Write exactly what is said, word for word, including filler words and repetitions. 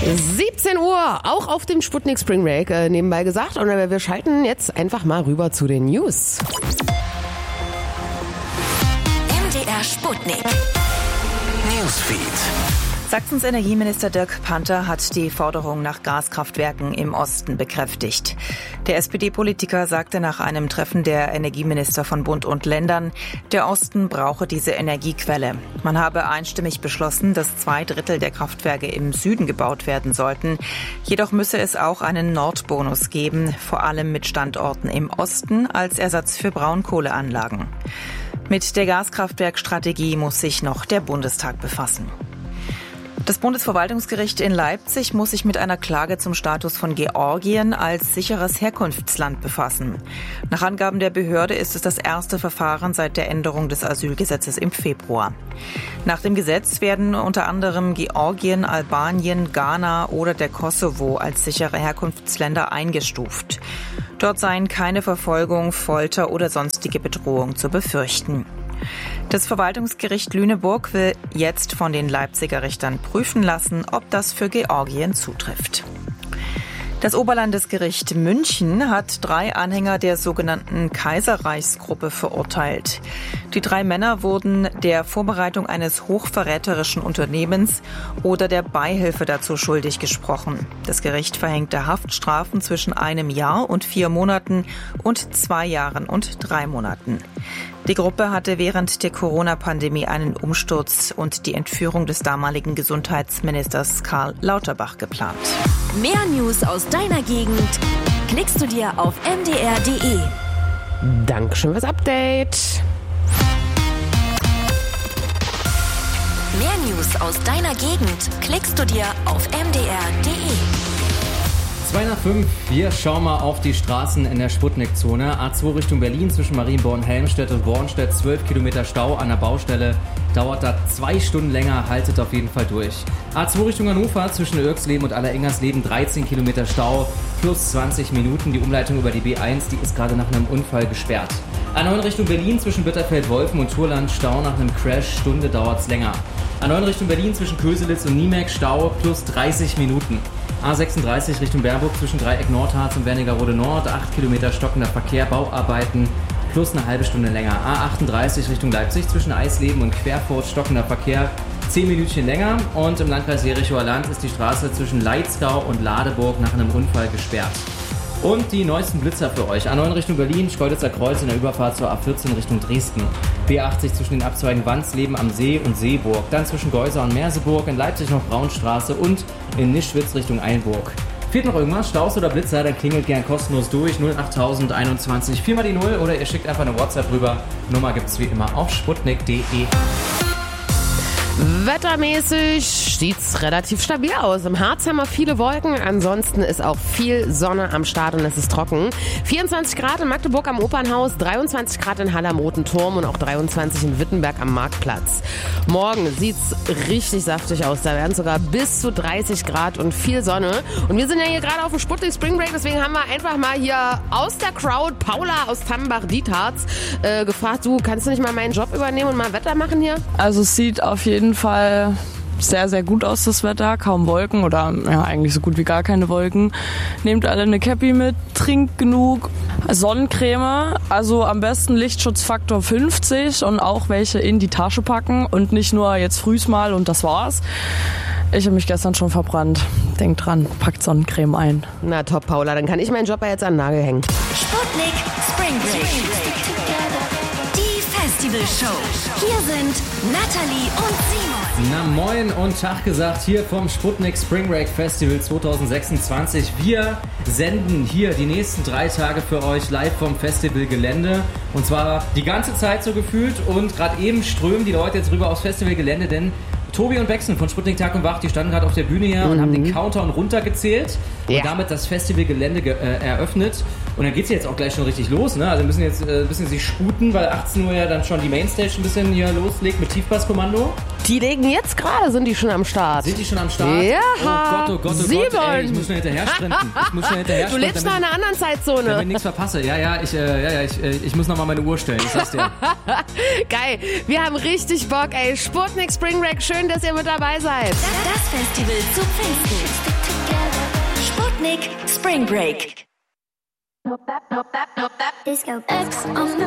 siebzehn Uhr, auch auf dem Sputnik Spring Break, äh, nebenbei gesagt. Und wir schalten jetzt einfach mal rüber zu den News. M D R Sputnik Newsfeed. Sachsens Energieminister Dirk Panther hat die Forderung nach Gaskraftwerken im Osten bekräftigt. Der S P D-Politiker sagte nach einem Treffen der Energieminister von Bund und Ländern, der Osten brauche diese Energiequelle. Man habe einstimmig beschlossen, dass zwei Drittel der Kraftwerke im Süden gebaut werden sollten. Jedoch müsse es auch einen Nordbonus geben, vor allem mit Standorten im Osten als Ersatz für Braunkohleanlagen. Mit der Gaskraftwerkstrategie muss sich noch der Bundestag befassen. Das Bundesverwaltungsgericht in Leipzig muss sich mit einer Klage zum Status von Georgien als sicheres Herkunftsland befassen. Nach Angaben der Behörde ist es das erste Verfahren seit der Änderung des Asylgesetzes im Februar. Nach dem Gesetz werden unter anderem Georgien, Albanien, Ghana oder der Kosovo als sichere Herkunftsländer eingestuft. Dort seien keine Verfolgung, Folter oder sonstige Bedrohung zu befürchten. Das Verwaltungsgericht Lüneburg will jetzt von den Leipziger Richtern prüfen lassen, ob das für Georgien zutrifft. Das Oberlandesgericht München hat drei Anhänger der sogenannten Kaiserreichsgruppe verurteilt. Die drei Männer wurden der Vorbereitung eines hochverräterischen Unternehmens oder der Beihilfe dazu schuldig gesprochen. Das Gericht verhängte Haftstrafen zwischen einem Jahr und vier Monaten und zwei Jahren und drei Monaten. Die Gruppe hatte während der Corona-Pandemie einen Umsturz und die Entführung des damaligen Gesundheitsministers Karl Lauterbach geplant. Mehr News aus deiner Gegend klickst du dir auf m d r punkt d e. Dankeschön fürs Update. Mehr News aus deiner Gegend klickst du dir auf m d r punkt d e. zwei nach fünf, wir schauen mal auf die Straßen in der Sputnik-Zone. A zwei Richtung Berlin zwischen Marienborn, Helmstedt und Bornstedt, zwölf Kilometer Stau an der Baustelle. Dauert da zwei Stunden länger, haltet auf jeden Fall durch. A zwei Richtung Hannover zwischen Irksleben und Allerengersleben, dreizehn Kilometer Stau, plus zwanzig Minuten. Die Umleitung über die B eins, die ist gerade nach einem Unfall gesperrt. A neun Richtung Berlin zwischen Bitterfeld-Wolfen und Turland, Stau nach einem Crash, Stunde dauert's länger. A neun Richtung Berlin zwischen Köselitz und Niemek, Stau plus dreißig Minuten. A sechsunddreißig Richtung Berburg zwischen Dreieck Nordharz und Wernigerode Nord, acht Kilometer stockender Verkehr, Bauarbeiten, plus eine halbe Stunde länger. A achtunddreißig Richtung Leipzig zwischen Eisleben und Querfurt, stockender Verkehr, zehn Minütchen länger. Und im Landkreis Jerichoer Land ist die Straße zwischen Leitzgau und Ladeburg nach einem Unfall gesperrt. Und die neuesten Blitzer für euch. A neun Richtung Berlin, Schkeuditzer Kreuz in der Überfahrt zur A vierzehn Richtung Dresden. B achtzig zwischen den Abzweigen Wandsleben am See und Seeburg. Dann zwischen Geusau und Merseburg, in Leipzig noch Braunstraße und in Nischwitz Richtung Einburg. Fehlt noch irgendwas, Staus oder Blitzer, dann klingelt gern kostenlos durch. null acht null null eins eins, viermal die null oder ihr schickt einfach eine WhatsApp rüber. Nummer gibt's wie immer auf sputnik punkt de. Wettermäßig sieht's relativ stabil aus. Im Harz haben wir viele Wolken, ansonsten ist auch viel Sonne am Start und es ist trocken. vierundzwanzig Grad in Magdeburg am Opernhaus, dreiundzwanzig Grad in Halle am Roten Turm und auch dreiundzwanzig in Wittenberg am Marktplatz. Morgen sieht's richtig saftig aus, da werden sogar bis zu dreißig Grad und viel Sonne. Und wir sind ja hier gerade auf dem Sputnik Spring Break, deswegen haben wir einfach mal hier aus der Crowd Paula aus Tambach-Dietharz äh, gefragt, du, kannst du nicht mal meinen Job übernehmen und mal Wetter machen hier? Also es sieht auf jeden Fall sehr, sehr gut aus, das Wetter. Kaum Wolken oder ja, eigentlich so gut wie gar keine Wolken. Nehmt alle eine Cappy mit, trinkt genug. Sonnencreme, also am besten Lichtschutzfaktor fünfzig und auch welche in die Tasche packen und nicht nur jetzt frühs mal und das war's. Ich habe mich gestern schon verbrannt. Denkt dran, packt Sonnencreme ein. Na top, Paula, dann kann ich meinen Job ja jetzt an den Nagel hängen. Sputnik Spring Break. Die Festivalshow. Hier sind Natalie und Simon. Na moin und Tag gesagt hier vom Sputnik Spring Break Festival zwanzig sechsundzwanzig. Wir senden hier die nächsten drei Tage für euch live vom Festivalgelände. Und zwar die ganze Zeit so gefühlt. Und gerade eben strömen die Leute jetzt rüber aufs Festivalgelände, denn Tobi und Bexen von Sputnik Tag und Wach, die standen gerade auf der Bühne hier mhm. und haben den Countdown runtergezählt ja. und damit das Festivalgelände ge- äh, eröffnet. Und dann geht's jetzt auch gleich schon richtig los, ne? Also wir müssen jetzt äh, ein bisschen sich sputen, weil achtzehn Uhr ja dann schon die Mainstage ein bisschen hier loslegt mit Tiefbasskommando. Die legen jetzt gerade, sind die schon am Start. Sind die schon am Start? Ja. Oh Gott, oh Gott, oh Simon. Gott. Ey, ich muss schnell hinterher sprinten. Ich muss schnell hinterher du lebst noch in einer anderen Zeitzone. Damit ich nichts verpasse. Ja, ja, ich, äh, ja, ja, ich, äh, ich muss nochmal meine Uhr stellen, ich sag's dir. Geil, wir haben richtig Bock, ey. Sputnik Spring Break, schön, dass ihr mit dabei seid. Das Festival zu Pfingsten. Sputnik Spring Break. Disco X on